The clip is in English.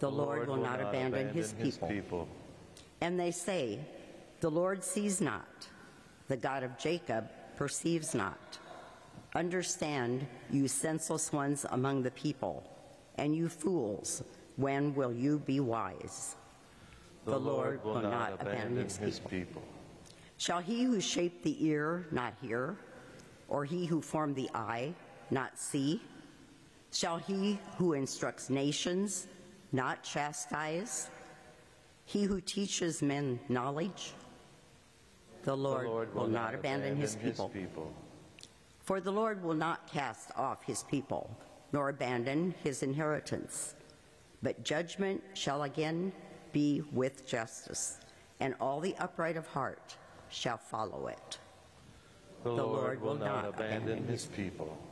The Lord will not abandon his people. And they say, the Lord sees not, the God of Jacob perceives not. Understand, you senseless ones among the people, and you fools, when will you be wise? The Lord will not abandon his people. Shall he who shaped the ear not hear, or he who formed the eye not see? Shall he who instructs nations not chastise? He who teaches men knowledge? The Lord will not abandon his people. For the Lord will not cast off his people, nor abandon his inheritance. But judgment shall again be with justice, and all the upright of heart shall follow it. The Lord will not abandon his people.